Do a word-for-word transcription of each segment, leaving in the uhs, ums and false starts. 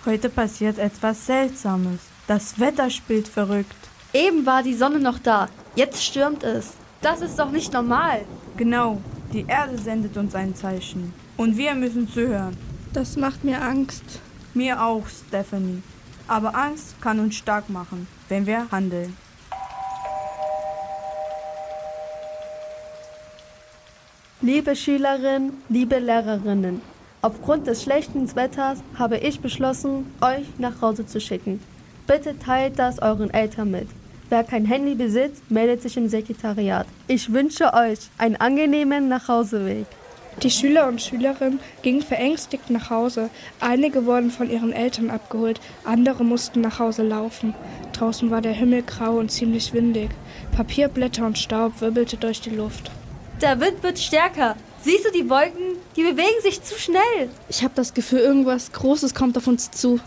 Heute passiert etwas Seltsames. Das Wetter spielt verrückt. Eben war die Sonne noch da. Jetzt stürmt es. Das ist doch nicht normal. Genau. Die Erde sendet uns ein Zeichen. Und wir müssen zuhören. Das macht mir Angst. Mir auch, Stephanie. Aber Angst kann uns stark machen, wenn wir handeln. Liebe Schülerinnen, liebe Lehrerinnen, aufgrund des schlechten Wetters habe ich beschlossen, euch nach Hause zu schicken. Bitte teilt das euren Eltern mit. Wer kein Handy besitzt, meldet sich im Sekretariat. Ich wünsche euch einen angenehmen Nachhauseweg. Die Schüler und Schülerinnen gingen verängstigt nach Hause. Einige wurden von ihren Eltern abgeholt, andere mussten nach Hause laufen. Draußen war der Himmel grau und ziemlich windig. Papierblätter und Staub wirbelte durch die Luft. Der Wind wird stärker. Siehst du die Wolken? Die bewegen sich zu schnell. Ich habe das Gefühl, irgendwas Großes kommt auf uns zu.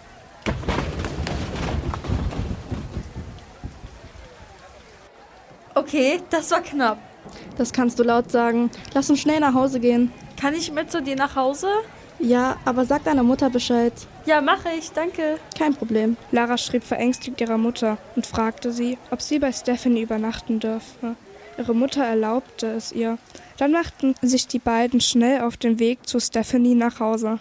Okay, das war knapp. Das kannst du laut sagen. Lass uns schnell nach Hause gehen. Kann ich mit zu dir nach Hause? Ja, aber sag deiner Mutter Bescheid. Ja, mache ich, danke. Kein Problem. Lara schrieb verängstigt ihrer Mutter und fragte sie, ob sie bei Stephanie übernachten dürfe. Ihre Mutter erlaubte es ihr. Dann machten sich die beiden schnell auf den Weg zu Stephanie nach Hause.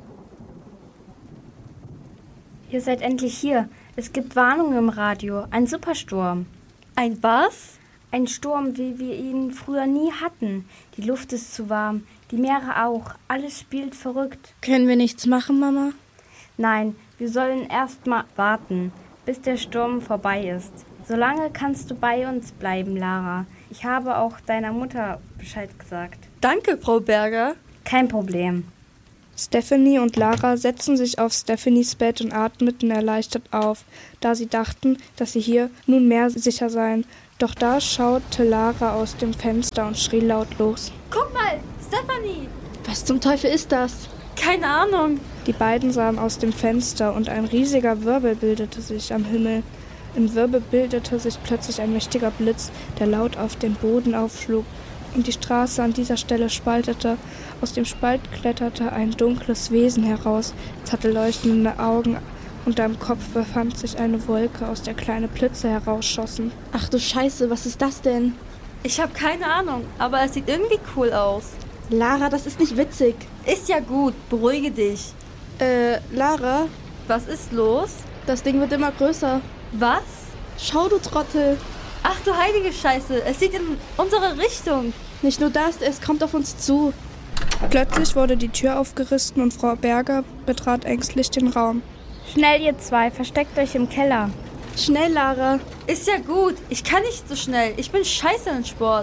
Ihr seid endlich hier. Es gibt Warnungen im Radio. Ein Supersturm. Ein was? Ein Sturm, wie wir ihn früher nie hatten. Die Luft ist zu warm, die Meere auch. Alles spielt verrückt. Können wir nichts machen, Mama? Nein, wir sollen erst mal warten, bis der Sturm vorbei ist. Solange kannst du bei uns bleiben, Lara. Ich habe auch deiner Mutter Bescheid gesagt. Danke, Frau Berger. Kein Problem. Stephanie und Lara setzten sich auf Stephanies Bett und atmeten erleichtert auf, da sie dachten, dass sie hier nun mehr sicher seien. Doch da schaute Lara aus dem Fenster und schrie laut los. Guck mal, Stephanie! Was zum Teufel ist das? Keine Ahnung. Die beiden sahen aus dem Fenster und ein riesiger Wirbel bildete sich am Himmel. Im Wirbel bildete sich plötzlich ein mächtiger Blitz, der laut auf den Boden aufschlug und die Straße an dieser Stelle spaltete. Aus dem Spalt kletterte ein dunkles Wesen heraus. Es hatte leuchtende Augen. Unter dem Kopf befand sich eine Wolke, aus der kleine Blitze herausschossen. Ach du Scheiße, was ist das denn? Ich habe keine Ahnung, aber es sieht irgendwie cool aus. Lara, das ist nicht witzig. Ist ja gut, beruhige dich. Äh, Lara? Was ist los? Das Ding wird immer größer. Was? Schau, du Trottel. Ach du heilige Scheiße, es sieht in unsere Richtung. Nicht nur das, es kommt auf uns zu. Plötzlich wurde die Tür aufgerissen und Frau Berger betrat ängstlich den Raum. Schnell, ihr zwei, versteckt euch im Keller. Schnell, Lara. Ist ja gut, ich kann nicht so schnell. Ich bin scheiße im Sport.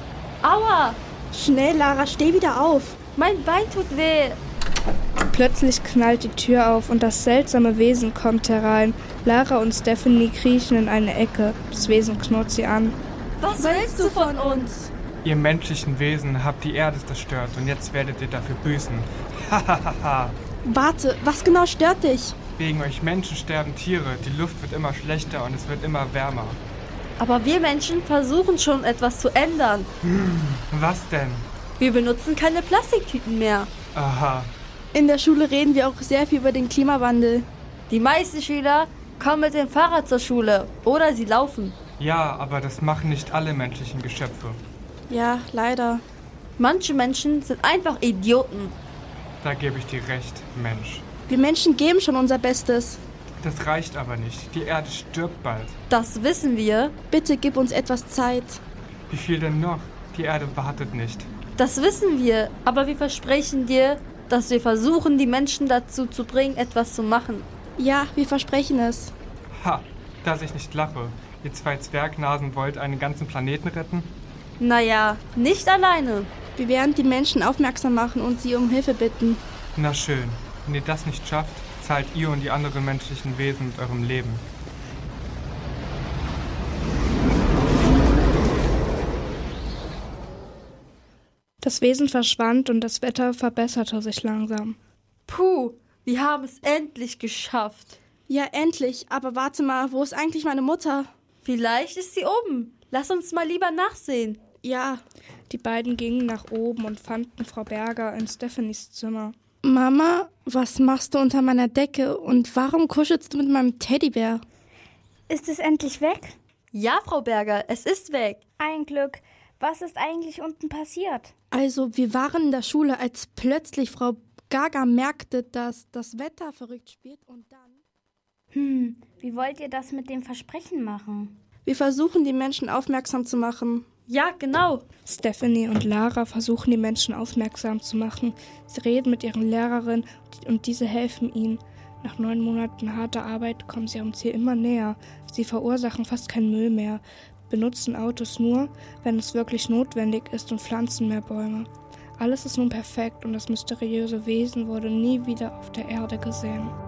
Aua! Schnell, Lara, steh wieder auf. Mein Bein tut weh. Plötzlich knallt die Tür auf und das seltsame Wesen kommt herein. Lara und Stephanie kriechen in eine Ecke. Das Wesen knurrt sie an. Was willst du von uns? Ihr menschlichen Wesen habt die Erde zerstört und jetzt werdet ihr dafür büßen. Hahaha. Warte, was genau stört dich? Wegen euch Menschen sterben Tiere, die Luft wird immer schlechter und es wird immer wärmer. Aber wir Menschen versuchen schon etwas zu ändern. Hm, was denn? Wir benutzen keine Plastiktüten mehr. Aha. In der Schule reden wir auch sehr viel über den Klimawandel. Die meisten Schüler kommen mit dem Fahrrad zur Schule oder sie laufen. Ja, aber das machen nicht alle menschlichen Geschöpfe. Ja, leider. Manche Menschen sind einfach Idioten. Da gebe ich dir recht, Mensch. Wir Menschen geben schon unser Bestes. Das reicht aber nicht. Die Erde stirbt bald. Das wissen wir. Bitte gib uns etwas Zeit. Wie viel denn noch? Die Erde wartet nicht. Das wissen wir, aber wir versprechen dir, dass wir versuchen, die Menschen dazu zu bringen, etwas zu machen. Ja, wir versprechen es. Ha, dass ich nicht lache. Ihr zwei Zwergnasen wollt einen ganzen Planeten retten? Naja, nicht alleine. Wir werden die Menschen aufmerksam machen und sie um Hilfe bitten. Na schön. Wenn ihr das nicht schafft, zahlt ihr und die anderen menschlichen Wesen mit eurem Leben. Das Wesen verschwand und das Wetter verbesserte sich langsam. Puh, wir haben es endlich geschafft. Ja, endlich. Aber warte mal, wo ist eigentlich meine Mutter? Vielleicht ist sie oben. Lass uns mal lieber nachsehen. Ja. Die beiden gingen nach oben und fanden Frau Berger in Stephanies Zimmer. Mama, was machst du unter meiner Decke und warum kuschelst du mit meinem Teddybär? Ist es endlich weg? Ja, Frau Berger, es ist weg. Ein Glück. Was ist eigentlich unten passiert? Also, wir waren in der Schule, als plötzlich Frau Gaga merkte, dass das Wetter verrückt spielt und dann... Hm, wie wollt ihr das mit dem Versprechen machen? Wir versuchen, die Menschen aufmerksam zu machen. Ja, genau. Stephanie und Lara versuchen, die Menschen aufmerksam zu machen. Sie reden mit ihren Lehrerinnen und diese helfen ihnen. Nach neun Monaten harter Arbeit kommen sie ihrem Ziel immer näher. Sie verursachen fast keinen Müll mehr, benutzen Autos nur, wenn es wirklich notwendig ist und pflanzen mehr Bäume. Alles ist nun perfekt und das mysteriöse Wesen wurde nie wieder auf der Erde gesehen.